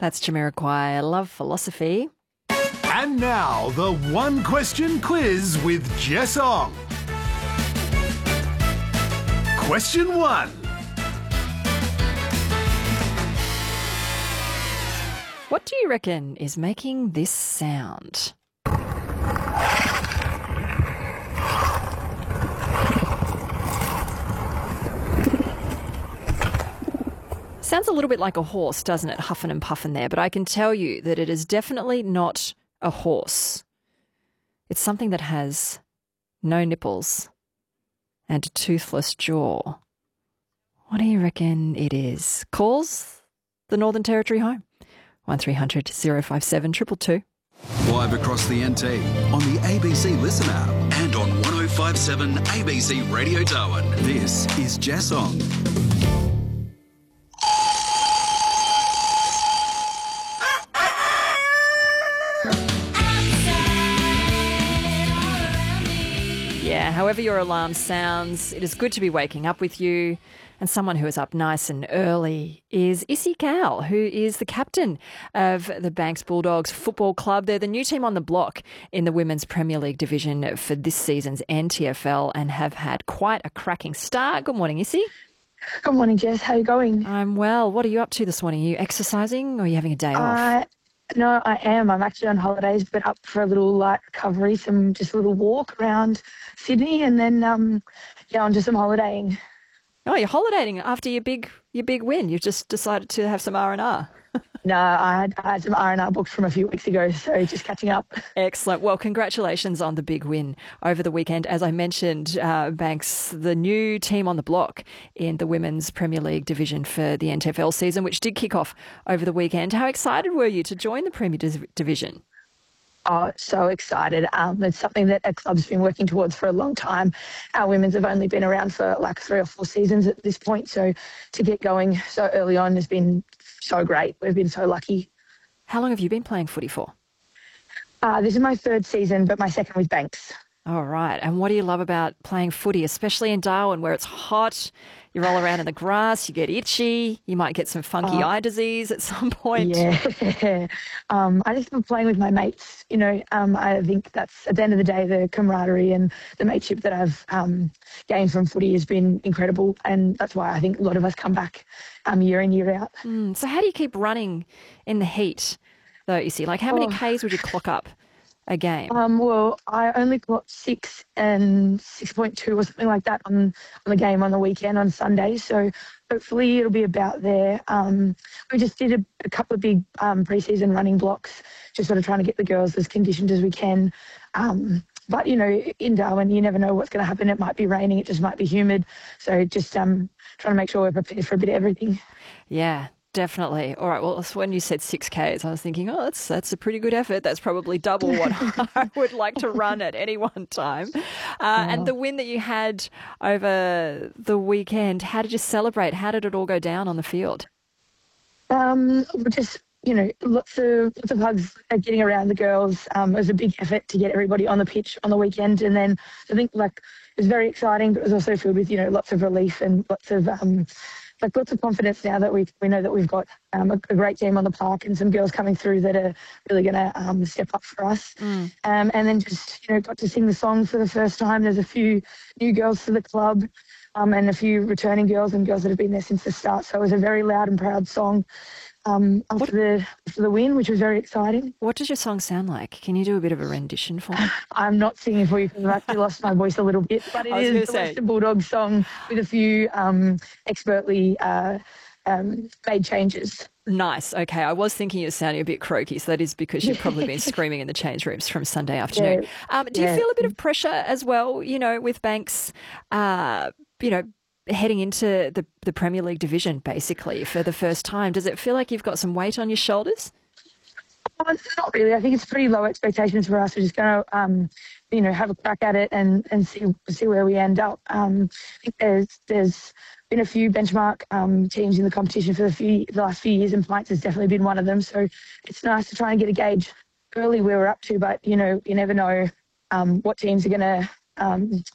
That's Jamiroquai. I love philosophy. And now, the one-question quiz with Jess Ong. Question 1. What do you reckon is making this sound? Sounds a little bit like a horse, doesn't it? Huffing and puffing there. But I can tell you that it is definitely not a horse. It's something that has no nipples and a toothless jaw. What do you reckon it is? Calls the Northern Territory home. 1300 057 222. Live across the NT, on the ABC Listen app and on 1057 ABC Radio Darwin. This is Jess Ong. Yeah, however your alarm sounds, it is good to be waking up with you. And someone who is up nice and early is Issy Cal, who is the captain of the Banks Bulldogs Football Club. They're the new team on the block in the Women's Premier League division for this season's NTFL and have had quite a cracking start. Good morning, Issy. Good morning, Jess. How are you going? I'm well. What are you up to this morning? Are you exercising or are you having a day off? No, I am. I'm actually on holidays, but up for a little light recovery, just a little walk around Sydney and then, onto some holidaying. Oh, you're holidaying after your big win. You've just decided to have some R&R. No, I had some R&R booked from a few weeks ago, so just catching up. Excellent. Well, congratulations on the big win over the weekend. As I mentioned, Banks, the new team on the block in the Women's Premier League division for the NTFL season, which did kick off over the weekend. How excited were you to join the Premier Division? Oh, so excited. It's something that our club's been working towards for a long time. Our women's have only been around for like 3 or 4 seasons at this point, so to get going so early on has been so great. We've been so lucky. How long have you been playing footy for? This is my 3rd season, but my 2nd with Banks. All right. And what do you love about playing footy, especially in Darwin where it's hot, you roll around in the grass, you get itchy, you might get some funky eye disease at some point? Yeah. I just love playing with my mates. I think that's, at the end of the day, the camaraderie and the mateship that I've gained from footy has been incredible. And that's why I think a lot of us come back year in, year out. So how do you keep running in the heat, though, Issy? Like, how many Ks would you clock up a game? Well, I only got 6 and 6.2 or something like that on the game on the weekend on Sunday. So hopefully it'll be about there. We just did a couple of big pre-season running blocks, just sort of trying to get the girls as conditioned as we can. But, in Darwin, you never know what's going to happen. It might be raining. It just might be humid. So just trying to make sure we're prepared for a bit of everything. Yeah. Definitely. All right. Well, when you said 6Ks, I was thinking, that's a pretty good effort. That's probably double what I would like to run at any one time. And the win that you had over the weekend, how did you celebrate? How did it all go down on the field? Just, lots of hugs getting around the girls. It was a big effort to get everybody on the pitch on the weekend. And then I think it was very exciting, but it was also filled with, lots of relief and lots of confidence now that we know that we've got a great team on the park and some girls coming through that are really going to step up for us. And then just, got to sing the song for the first time. There's a few new girls to the club and a few returning girls and girls that have been there since the start. So it was a very loud and proud song after the win, which was very exciting. What does your song sound like? Can you do a bit of a rendition for me? I'm not singing for you because I've actually lost my voice a little bit, but it is the Western Bulldogs song with a few expertly made changes. Nice. Okay. I was thinking you're sounding a bit croaky, so that is because you've probably been screaming in the change rooms from Sunday afternoon. Do you feel a bit of pressure as well, with Banks, heading into the Premier League division, basically, for the first time? Does it feel like you've got some weight on your shoulders? Not really. I think it's pretty low expectations for us. We're just going to, have a crack at it and see where we end up. I think there's been a few benchmark teams in the competition for the last few years, and Pints has definitely been one of them. So it's nice to try and get a gauge early where we're up to, but, you never know what teams are going to